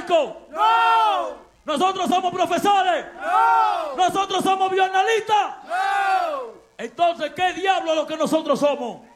médicos? ¡No! ¿Nosotros somos profesores? ¡No! ¿Nosotros somos bioanalistas? ¡No! Entonces, ¿qué diablo es lo que nosotros somos?